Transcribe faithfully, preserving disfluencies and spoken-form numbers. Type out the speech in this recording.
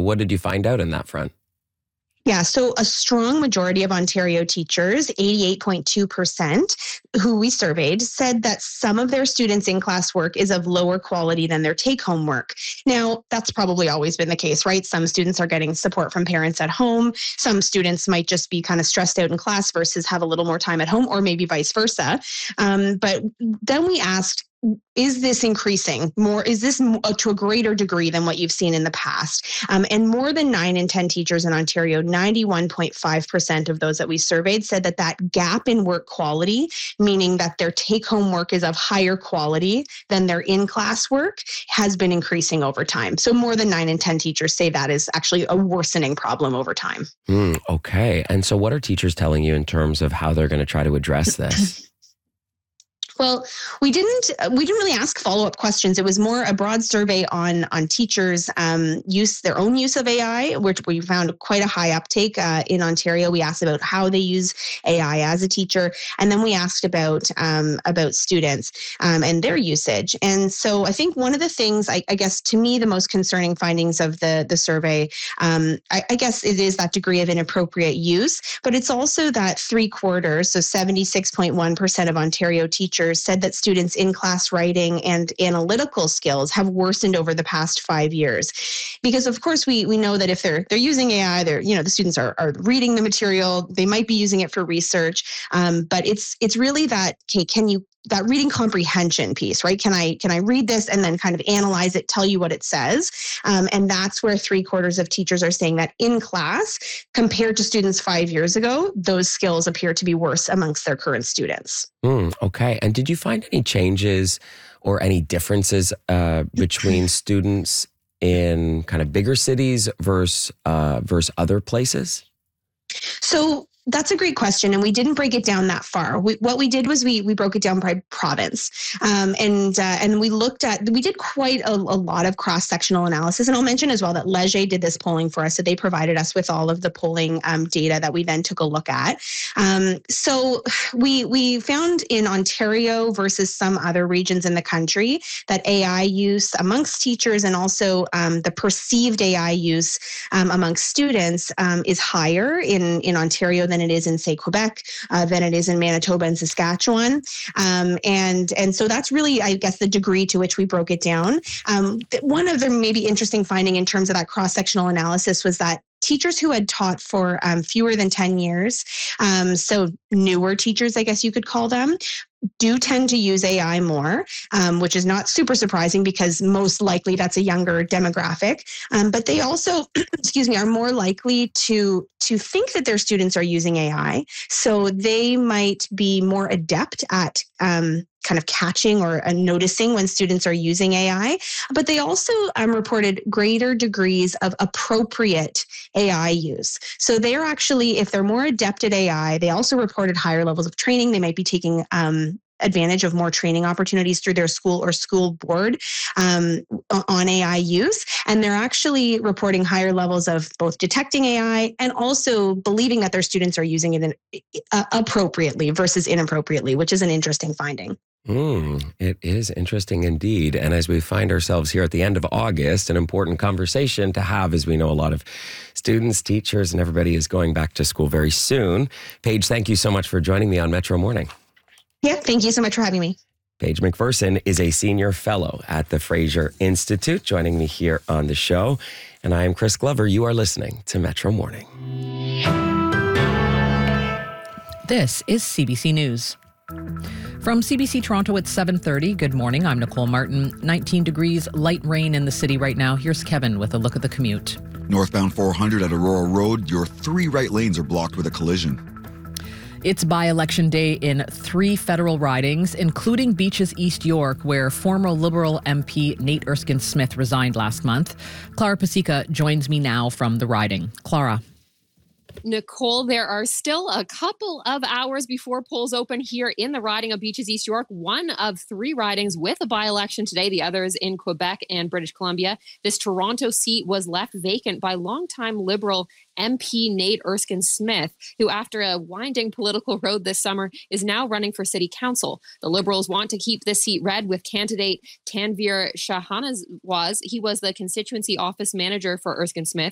what did you find out in that front? Yeah, so a strong majority of Ontario teachers, eighty-eight point two percent, who we surveyed, said that some of their students' in-class work is of lower quality than their take-home work. Now, that's probably always been the case, right? Some students are getting support from parents at home. Some students might just be kind of stressed out in class versus have a little more time at home, or maybe vice versa. Um, but then we asked, is this increasing more? Is this to a greater degree than what you've seen in the past? Um, and more than nine in ten teachers in Ontario, ninety-one point five percent of those that we surveyed said that that gap in work quality, meaning that their take-home work is of higher quality than their in-class work, has been increasing over time. So more than nine in ten teachers say that is actually a worsening problem over time. Mm, okay. And so what are teachers telling you in terms of how they're going to try to address this? Well, we didn't we didn't really ask follow-up questions. It was more a broad survey on on teachers' um, use, their own use of A I, which we found quite a high uptake uh, in Ontario. We asked about how they use A I as a teacher, and then we asked about um, about students um, and their usage. And so I think one of the things, I, I guess, to me, the most concerning findings of the the survey, um, I, I guess, it is that degree of inappropriate use, but it's also that three quarters, so seventy-six point one percent of Ontario teachers said that students' in-class writing and analytical skills have worsened over the past five years. Because of course we we know that if they're they're using A I, they're, you know, the students are, are reading the material, they might be using it for research. Um, but it's it's really that, okay, can you that reading comprehension piece, right? Can I can I read this and then kind of analyze it, tell you what it says? Um, and that's where three quarters of teachers are saying that in class, compared to students five years ago, those skills appear to be worse amongst their current students. Mm, okay. And did you find any changes or any differences uh, between students in kind of bigger cities versus uh, versus other places? So that's a great question, and we didn't break it down that far. We, what we did was we we broke it down by province, um, and uh, and we looked at we did quite a, a lot of cross sectional analysis. And I'll mention as well that Leger did this polling for us, so they provided us with all of the polling um, data that we then took a look at. Um, so we we found in Ontario versus some other regions in the country that A I use amongst teachers and also um, the perceived A I use um, amongst students um, is higher in in Ontario than than it is in, say, Quebec, uh, than it is in Manitoba and Saskatchewan. Um, and, and so that's really, I guess, the degree to which we broke it down. Um, one of the maybe interesting finding in terms of that cross-sectional analysis was that teachers who had taught for um, fewer than ten years, um, so newer teachers, I guess you could call them, do tend to use A I more, um, which is not super surprising because most likely that's a younger demographic. Um, but they also, excuse me, are more likely to to think that their students are using A I. So they might be more adept at um, kind of catching or uh, noticing when students are using A I. But they also um, reported greater degrees of appropriate A I use. So they're actually, if they're more adept at A I, they also reported higher levels of training. They might be taking um, advantage of more training opportunities through their school or school board um, on A I use. And they're actually reporting higher levels of both detecting A I and also believing that their students are using it in, uh, appropriately versus inappropriately, which is an interesting finding. Mm, it is interesting indeed. And as we find ourselves here at the end of August, an important conversation to have, as we know a lot of students, teachers, and everybody is going back to school very soon. Paige, thank you so much for joining me on Metro Morning. Yeah, thank you so much for having me. Paige McPherson is a senior fellow at the Fraser Institute, joining me here on the show. And I am Chris Glover. You are listening to Metro Morning. This is C B C News. From C B C Toronto at seven thirty, good morning. I'm Nicole Martin. nineteen degrees, light rain in the city right now. Here's Kevin with a look at the commute. Northbound four hundred at Aurora Road, your three right lanes are blocked with a collision. It's by-election day in three federal ridings, including Beaches East York, where former Liberal M P Nate Erskine-Smith resigned last month. Clara Pasica joins me now from the riding. Clara. Nicole, there are still a couple of hours before polls open here in the riding of Beaches East York. One of three ridings with a by-election today, the others in Quebec and British Columbia. This Toronto seat was left vacant by longtime Liberal M P Nate Erskine-Smith, who after a winding political road this summer is now running for city council. The Liberals want to keep this seat red with candidate Tanveer Shahanawaz. He was the constituency office manager for Erskine-Smith.